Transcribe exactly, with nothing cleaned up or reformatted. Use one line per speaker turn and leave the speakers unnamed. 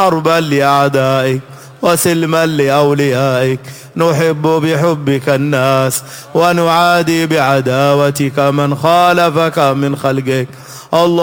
حربا لأعدائك وسلما لأوليائك. نحب بحبك الناس ونعادي بعداوتك من خالفك من خلقك. الله